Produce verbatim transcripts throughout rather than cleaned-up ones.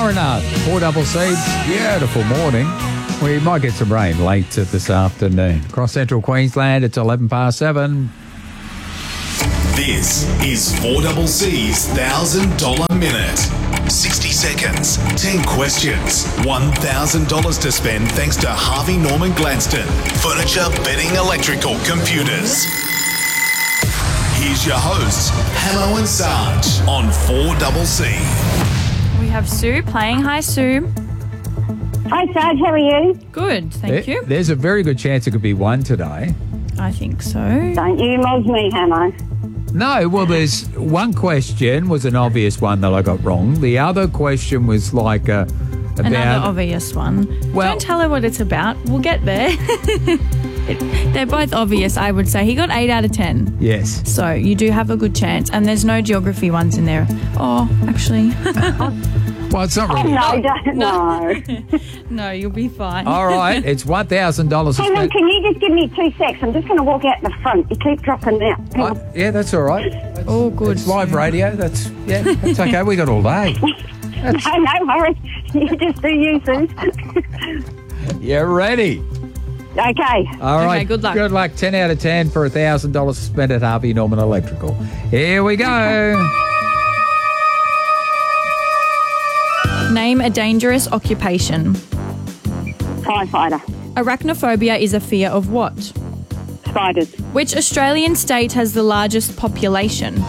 Foreigner, four double C, beautiful morning. We might get some rain later this afternoon. Across central Queensland, it's eleven past seven. This is four double C's one thousand dollars Minute. sixty seconds, ten questions, one thousand dollars to spend thanks to Harvey Norman Gladstone. Furniture, bedding, electrical, computers. Here's your hosts, Hamo and Sarge on four double C. We have Sue playing. Hi, Sue. Hi, Sarge. How are you? Good, thank There- you. There's a very good chance it could be one today. I think so. Don't you mob me, Hamo. No, well, there's one question was an obvious one that I got wrong. The other question was like uh, about... Another obvious one. Well- Don't tell her what it's about. We'll get there. It- they're both obvious, I would say. He got eight out of ten. Yes. So you do have a good chance. And there's no geography ones in there. Oh, actually. Well, it's not Oh, really... no, don't, no. No, you'll be fine. All right, it's one thousand dollars to Hang on, spend. can you just give me two secs? I'm just going to walk out the front. You keep dropping out. Hang on. Oh, yeah, that's all right. Oh, good. It's live Sue. radio. That's, yeah, that's okay. We got all day. No, no worries. You just do you, Sue. You're ready. Okay. All right. Okay, good luck. Good luck. ten out of ten for one thousand dollars to spend at Harvey Norman Electrical. Here we go. Name a dangerous occupation. Firefighter. Arachnophobia is a fear of what? Spiders. Which Australian state has the largest population?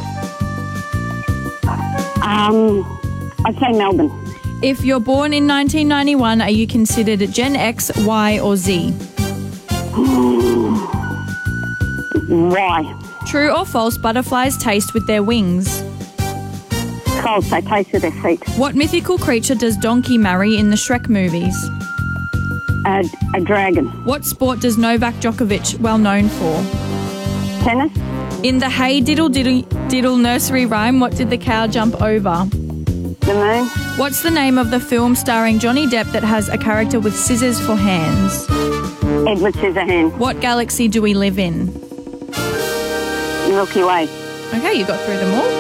Um, I'd say Melbourne. If you're born in nineteen ninety-one, are you considered Gen X, Y, or Z? Why? True or false, butterflies taste with their wings? False. They taste with their feet. What mythical creature does Donkey marry in the Shrek movies? A, a dragon. What sport does Novak Djokovic well known for? Tennis. In the Hey Diddle Diddle, Diddle nursery rhyme, what did the cow jump over? The moon. What's the name of the film starring Johnny Depp that has a character with scissors for hands? Edward Scissorhands. What galaxy do we live in? Milky Way. Okay, you got through them all.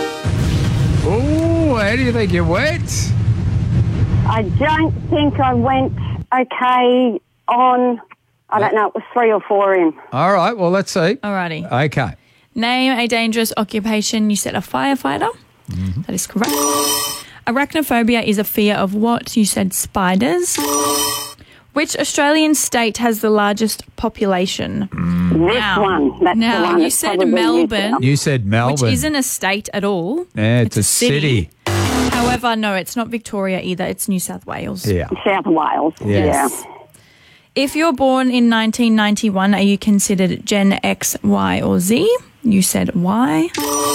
Oh, how do you think you went? I don't think I went okay on, I don't know, it was three or four in. All right, well, let's see. Alrighty. Okay. Name a dangerous occupation. You said a firefighter. Mm-hmm. That is correct. Arachnophobia is a fear of what? You said spiders. Which Australian state has the largest population? This Now- one. That's now, the one. you that's said probably Melbourne. used You said Melbourne. Which isn't a state at all. Yeah, it's, a city. However, no, it's not Victoria either. It's New South Wales. Yeah. to South Wales. Yes. Yeah. If you're born in nineteen ninety-one, are you considered Gen X, Y, or Z? You said Y.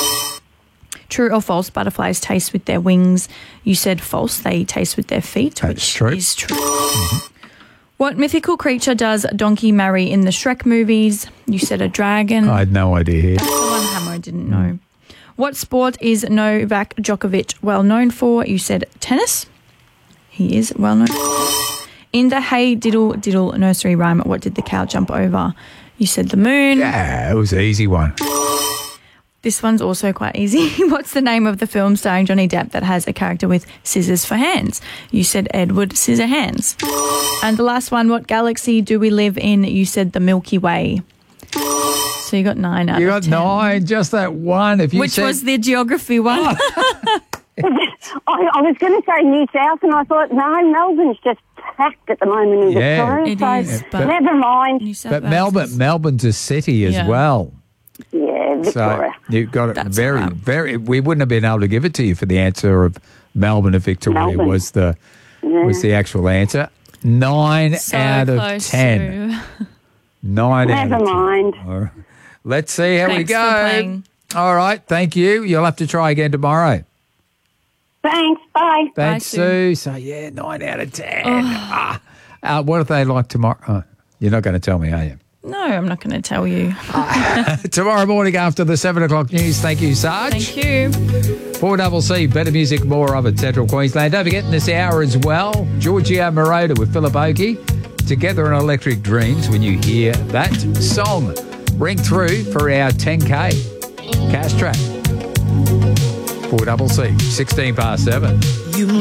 True or false, butterflies taste with their wings. You said false, they taste with their feet, That's which true. is true. What mythical creature does Donkey marry in the Shrek movies? You said a dragon. I had no idea here. That's the one Hammer didn't know. What sport is Novak Djokovic well known for? You said tennis. He is well known. In the Hey Diddle Diddle nursery rhyme, what did the cow jump over? You said the moon. Yeah, it was an easy one. This one's also quite easy. What's the name of the film starring Johnny Depp that has a character with scissors for hands? You said Edward Scissorhands. And the last one, what galaxy do we live in? You said the Milky Way. So you got nine out You of got ten. nine, just that one. If you Which said, was the geography one. I, I was going to say New South, and I thought, no, Melbourne's just packed at the moment in Yeah. Victoria. It so is, but- never mind. New South but Wales Melbourne, is- Melbourne's a city as Yeah. well. Yeah, Victoria. So you got it That's very, right. very. We wouldn't have been able to give it to you for the answer of Melbourne and Victoria Melbourne. was the was the actual answer. Nine So out of close ten. to- Nine out Never of ten. mind. All right. Let's see how we Thanks for go. playing. All right, thank you. You'll have to try again tomorrow. Thanks. Bye. Thanks, Sue. Sue. So yeah, nine out of ten. Ah. Uh, what if they like tomorrow? Oh, you're not going to tell me, are you? No, I'm not going to tell you. Tomorrow morning after the seven o'clock news. Thank you, Sarge. Thank you. four double C, better music, more of it, Central Queensland. Don't forget in this hour as well, Giorgio Moroder with Philip Oakey, Together in Electric Dreams. When you hear that song, ring through for our ten K cash track. four double C, sixteen past seven. You